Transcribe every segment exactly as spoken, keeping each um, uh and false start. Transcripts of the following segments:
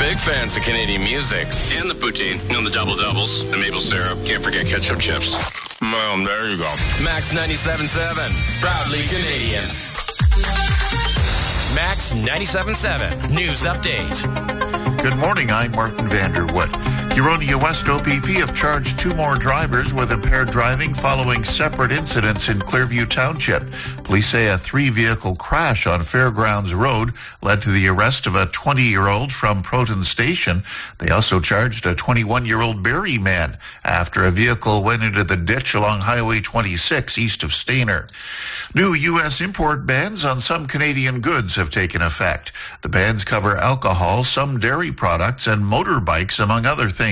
big fans of Canadian music. And the poutine, and the double doubles, the maple syrup. Can't forget ketchup chips. Well, there you go. Max ninety-seven point seven, proudly Canadian. Max ninety-seven point seven, news update. Good morning, I'm Martin Vanderwood. Huronia West O P P have charged two more drivers with impaired driving following separate incidents in Clearview Township. Police say a three-vehicle crash on Fairgrounds Road led to the arrest of a twenty-year-old from Proton Station. They also charged a twenty-one-year-old Barrie man after a vehicle went into the ditch along Highway twenty-six east of Stayner. New U S import bans on some Canadian goods have taken effect. The bans cover alcohol, some dairy products, and motorbikes, among other things.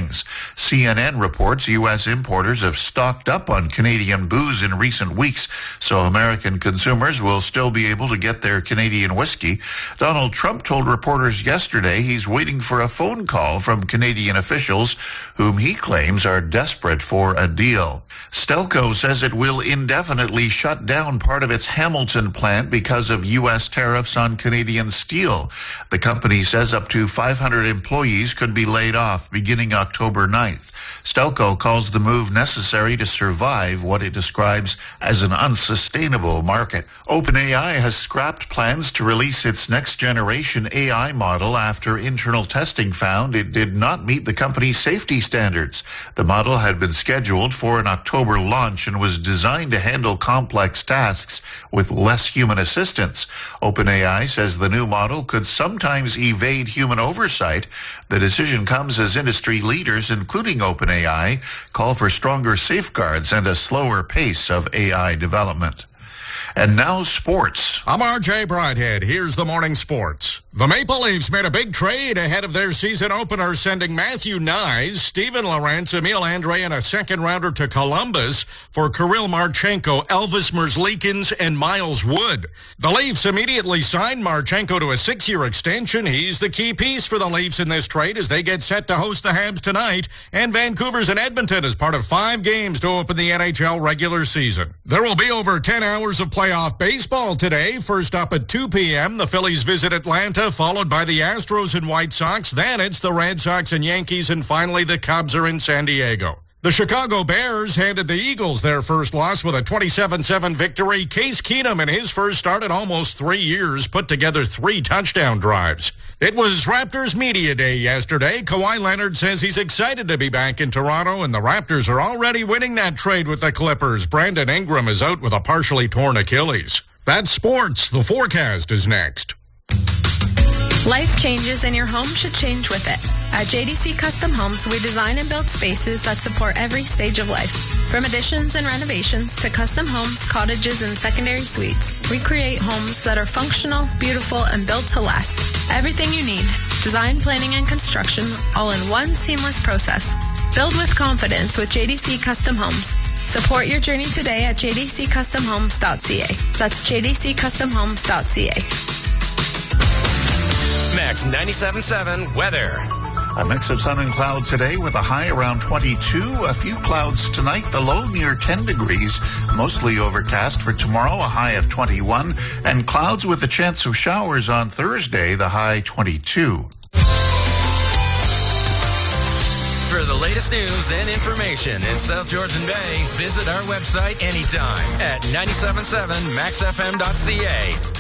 C N N reports U S importers have stocked up on Canadian booze in recent weeks, so American consumers will still be able to get their Canadian whiskey. Donald Trump told reporters yesterday he's waiting for a phone call from Canadian officials whom he claims are desperate for a deal. Stelco says it will indefinitely shut down part of its Hamilton plant because of U S tariffs on Canadian steel. The company says up to five hundred employees could be laid off beginning October ninth. Stelco calls the move necessary to survive what it describes as an unsustainable market. OpenAI has scrapped plans to release its next-generation A I model after internal testing found it did not meet the company's safety standards. The model had been scheduled for an October launch and was designed to handle complex tasks with less human assistance. OpenAI says the new model could sometimes evade human oversight. The decision comes as industry leaders, including OpenAI, call for stronger safeguards and a slower pace of A I development. And now sports. I'm R J Bridehead. Here's the morning sports. The Maple Leafs made a big trade ahead of their season opener, sending Matthew Knies, Steven Lorentz, Emil Andre, and a second-rounder to Columbus for Kirill Marchenko, Elvis Merzlikins, and Miles Wood. The Leafs immediately signed Marchenko to a six-year extension. He's the key piece for the Leafs in this trade as they get set to host the Habs tonight, and Vancouver's in Edmonton as part of five games to open the N H L regular season. There will be over ten hours of playoff baseball today. First up at two p.m., the Phillies visit Atlanta, followed by the Astros and White Sox. Then it's the Red Sox and Yankees, and finally the Cubs are in San Diego. The Chicago Bears handed the Eagles their first loss with a twenty-seven seven victory. Case Keenum, in his first start in almost three years, put together three touchdown drives. It was Raptors Media Day yesterday. Kawhi Leonard says he's excited to be back in Toronto, and the Raptors are already winning that trade with the Clippers. Brandon Ingram is out with a partially torn Achilles. That's sports. The forecast is next. Life changes and your home should change with it. At J D C Custom Homes, we design and build spaces that support every stage of life. From additions and renovations to custom homes, cottages, and secondary suites, we create homes that are functional, beautiful, and built to last. Everything you need, design, planning, and construction, all in one seamless process. Build with confidence with J D C Custom Homes. Support your journey today at j d c custom homes dot c a. That's j d c custom homes dot c a. Max ninety-seven point seven weather. A mix of sun and cloud today with a high around twenty-two. A few clouds tonight, the low near ten degrees. Mostly overcast for tomorrow, a high of twenty-one. And clouds with a chance of showers on Thursday, the high twenty-two. For the latest news and information in South Georgian Bay, visit our website anytime at nine seven seven max f m dot c a.